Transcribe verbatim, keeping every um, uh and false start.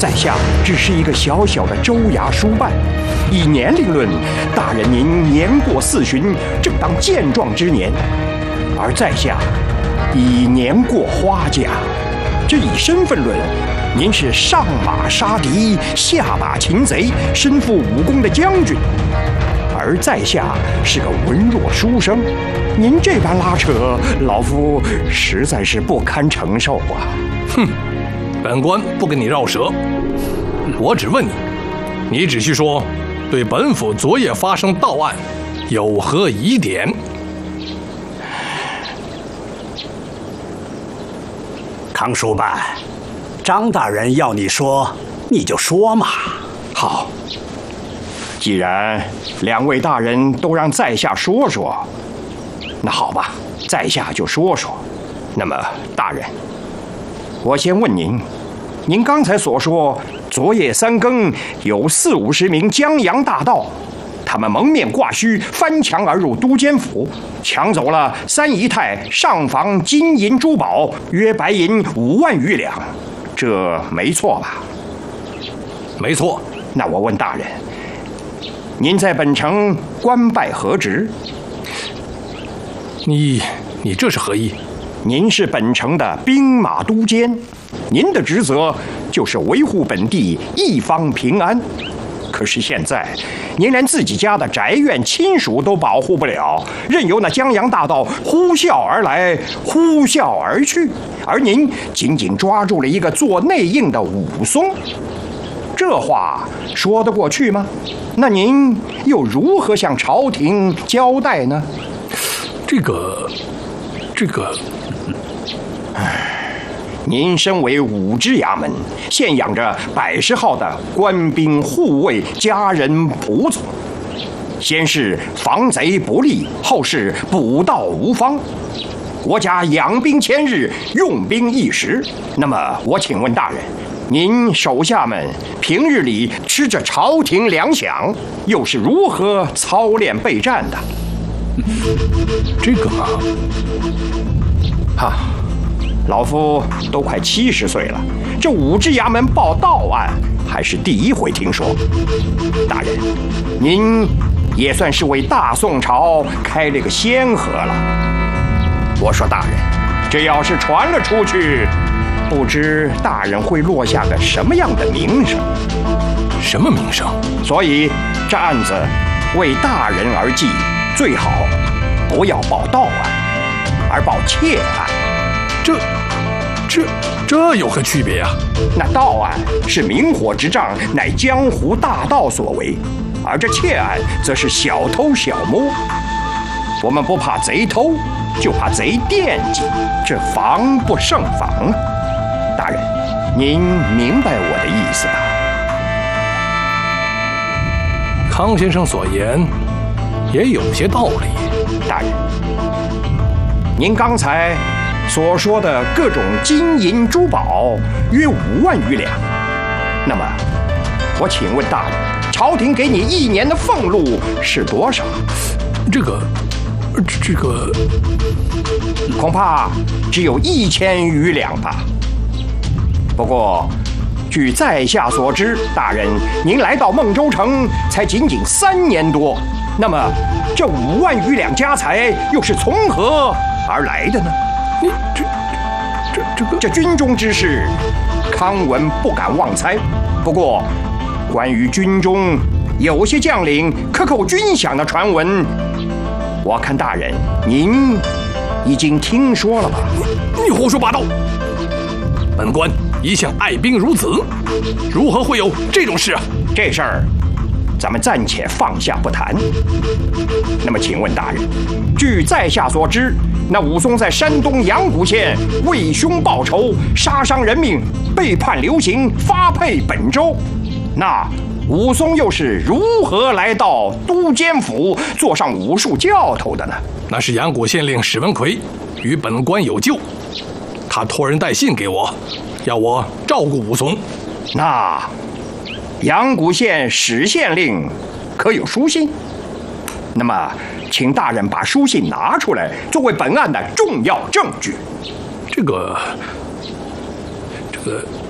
在下只是一个小小的州衙书办，以年龄论，大人您年过四旬，正当健壮之年；而在下已年过花甲，这以身份论，您是上马杀敌，下马擒贼，身负武功的将军。而在下是个文弱书生，您这般拉扯，老夫实在是不堪承受啊！ 哼，本官不跟你绕舌，我只问你，你只需说对本府昨夜发生盗案有何疑点？ 康书办，张大人要你说，你就说嘛。 好。既然两位大人都让在下说说，那好吧，在下就说说。那么，大人，我先问您，您刚才所说，昨夜三更有四五十名江洋大盗，他们蒙面挂须，翻墙而入都监府，抢走了三姨太上房金银珠宝，约白银五万余两，这没错吧？ 没错。 那我问大人，您在本城官拜何职？ 你你这是何意？ 您是本城的兵马都监，您的职责就是维护本地一方平安。可是现在，您连自己家的宅院亲属都保护不了，任由那江洋大盗呼啸而来，呼啸而去，而您紧紧抓住了一个做内应的武松。这话说得过去吗？那您又如何向朝廷交代呢？ 这个，这个， 唉，您身为武支衙门，现养着百十号的官兵护卫、家人仆从，先是防贼不利，后是捕盗无方。国家养兵千日，用兵一时。那么，我请问大人，您手下们平日里吃着朝廷粮饷，又是如何操练备战的？ 这个嘛， 哈，老夫都快七十岁了，这武支衙门报盗案还是第一回听说。大人，您也算是为大宋朝开了个先河了。我说大人，这要是传了出去，不知大人会落下个什么样的名声？ 什么名声？ 所以这案子为大人而记，最好不要报盗案，而报窃案。 这、这、这有何区别呀？ 那盗案是明火执仗，乃江湖大盗所为，而这窃案则是小偷小摸。我们不怕贼偷，就怕贼惦记，这防不胜防啊！大人，您明白我的意思吧？ 康先生所言也有些道理。 大人，您刚才所说的各种金银珠宝约五万余两，那么我请问大人，朝廷给你一年的俸禄是多少？ 这个，这个， 恐怕只有一千余两吧。不过，据在下所知，大人您来到孟州城才仅仅三年多，那么这五万余两家财又是从何而来的呢？ 你这这这个这军中之事，康文不敢妄猜。不过，关于军中有些将领克扣军饷的传闻，我看大人您已经听说了吧？ 你胡说八道！本官一向爱兵如子，如何会有这种事啊？ 这事儿咱们暂且放下不谈。那么，请问大人，据在下所知，那武松在山东阳谷县为兄报仇，杀伤人命，被判流刑，发配本州。那武松又是如何来到都监府，坐上武术教头的呢？ 那是阳谷县令史文奎与本官有旧，他托人带信给我，要我照顾武松。 那阳谷县史县令可有书信？那么，请大人把书信拿出来，作为本案的重要证据。 这个，这个。